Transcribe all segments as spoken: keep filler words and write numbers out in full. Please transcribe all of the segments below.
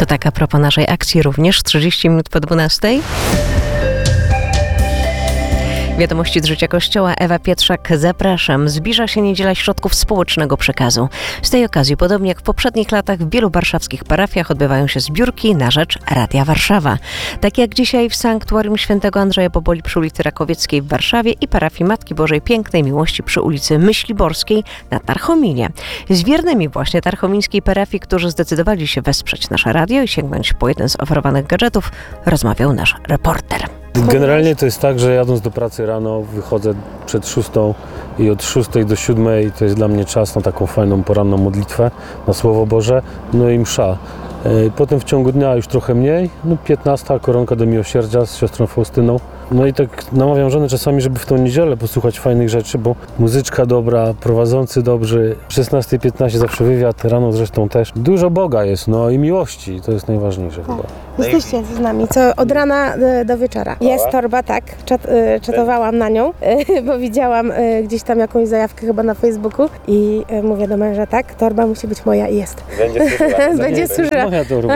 To tak a propos naszej akcji również trzydzieści minut po dwunastej. Wiadomości z życia Kościoła. Ewa Pietrzak, zapraszam. Zbliża się niedziela środków społecznego przekazu. Z tej okazji, podobnie jak w poprzednich latach, w wielu warszawskich parafiach odbywają się zbiórki na rzecz Radia Warszawa. Tak jak dzisiaj w Sanktuarium Świętego Andrzeja Boboli przy ulicy Rakowieckiej w Warszawie i parafii Matki Bożej Pięknej Miłości przy ulicy Myśliborskiej na Tarchominie. Z wiernymi właśnie tarchomińskiej parafii, którzy zdecydowali się wesprzeć nasze radio i sięgnąć po jeden z oferowanych gadżetów, rozmawiał nasz reporter. Generalnie to jest tak, że jadąc do pracy rano wychodzę przed szóstą i od szóstej do siódmej to jest dla mnie czas na taką fajną poranną modlitwę na Słowo Boże, no i msza. Potem w ciągu dnia już trochę mniej, no piętnasta koronka do miłosierdzia z siostrą Faustyną. No i tak namawiam żonę czasami, żeby w tą niedzielę posłuchać fajnych rzeczy, bo muzyczka dobra, prowadzący dobrzy. szesnasta piętnaście zawsze wywiad, rano zresztą też. Dużo Boga jest, no i miłości, to jest najważniejsze tak. chyba. Jesteście z nami, co od rana do wieczora. Jest torba, tak, czat, czatowałam na nią, bo widziałam gdzieś tam jakąś zajawkę chyba na Facebooku i mówię do męża, tak, torba musi być moja i jest. Będzie służyła. Będzie służyła. Moja torba.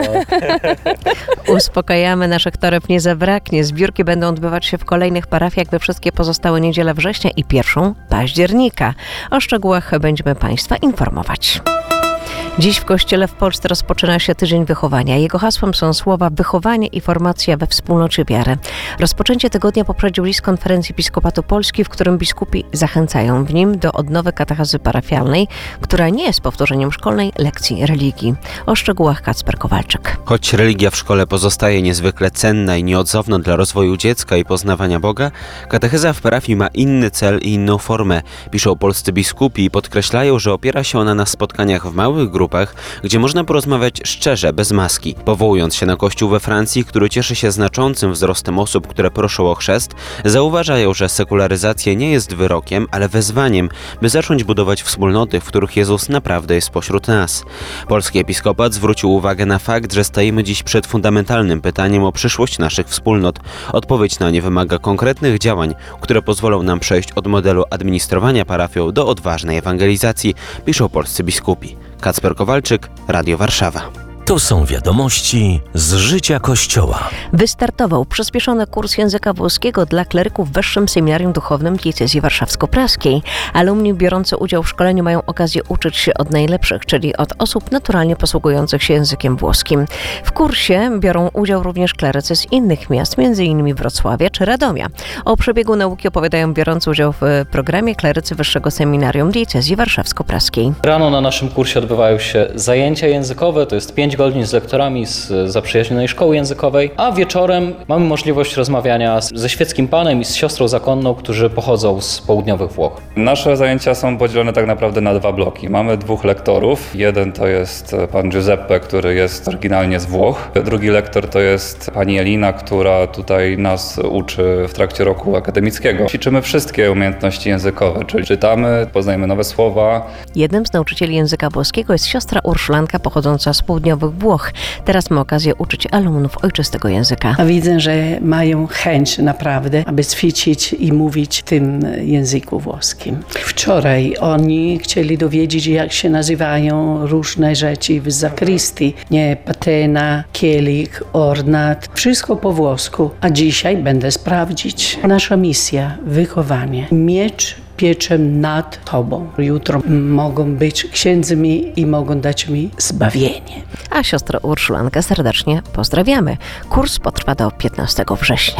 Uspokajamy, naszych toreb nie zabraknie. Zbiórki będą odbywać się w kolejnych parafiach we wszystkie pozostałe niedziele września i pierwszą października. O szczegółach będziemy Państwa informować. Dziś w Kościele w Polsce rozpoczyna się Tydzień Wychowania. Jego hasłem są słowa wychowanie i formacja we wspólnocie wiary. Rozpoczęcie tygodnia poprzedził list Konferencji Episkopatu Polski, w którym biskupi zachęcają w nim do odnowy katechezy parafialnej, która nie jest powtórzeniem szkolnej lekcji religii. O szczegółach Kacper Kowalczyk. Choć religia w szkole pozostaje niezwykle cenna i nieodzowna dla rozwoju dziecka i poznawania Boga, katecheza w parafii ma inny cel i inną formę. Piszą polscy biskupi i podkreślają, że opiera się ona na spotkaniach w małych grupach, gdzie można porozmawiać szczerze, bez maski. Powołując się na Kościół we Francji, który cieszy się znaczącym wzrostem osób, które proszą o chrzest, zauważają, że sekularyzacja nie jest wyrokiem, ale wezwaniem, by zacząć budować wspólnoty, w których Jezus naprawdę jest pośród nas. Polski episkopat zwrócił uwagę na fakt, że stoimy dziś przed fundamentalnym pytaniem o przyszłość naszych wspólnot. Odpowiedź na nie wymaga konkretnych działań, które pozwolą nam przejść od modelu administrowania parafią do odważnej ewangelizacji, piszą polscy biskupi. Kacper Kowalczyk, Radio Warszawa. To są wiadomości z życia Kościoła. Wystartował przyspieszony kurs języka włoskiego dla kleryków w Wyższym Seminarium Duchownym Diecezji Warszawsko-Praskiej. Alumni biorący udział w szkoleniu mają okazję uczyć się od najlepszych, czyli od osób naturalnie posługujących się językiem włoskim. W kursie biorą udział również klerycy z innych miast, między innymi Wrocławia czy Radomia. O przebiegu nauki opowiadają biorący udział w programie klerycy Wyższego Seminarium Diecezji Warszawsko-Praskiej. Rano na naszym kursie odbywają się zajęcia językowe, to jest pięć godzin z lektorami z zaprzyjaźnionej szkoły językowej, a wieczorem mamy możliwość rozmawiania ze świeckim panem i z siostrą zakonną, którzy pochodzą z południowych Włoch. Nasze zajęcia są podzielone tak naprawdę na dwa bloki. Mamy dwóch lektorów. Jeden to jest pan Giuseppe, który jest oryginalnie z Włoch. Drugi lektor to jest pani Elina, która tutaj nas uczy w trakcie roku akademickiego. Ćwiczymy wszystkie umiejętności językowe, czyli czytamy, poznajemy nowe słowa. Jednym z nauczycieli języka włoskiego jest siostra Urszulanka pochodząca z południowych Włoch. Teraz ma okazję uczyć alumnów ojczystego języka. A widzę, że mają chęć naprawdę, aby ćwiczyć i mówić w tym języku włoskim. Wczoraj oni chcieli dowiedzieć, jak się nazywają różne rzeczy w zakrystii. Nie, patena, kielich, ornat, wszystko po włosku. A dzisiaj będę sprawdzić. Nasza misja, wychowanie, miecz pieczem nad Tobą. Jutro mogą być księdzmi i mogą dać mi zbawienie. A siostrę Urszulankę serdecznie pozdrawiamy. Kurs potrwa do piętnastego września.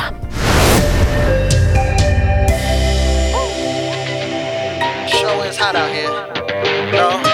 Show is hot out here. No.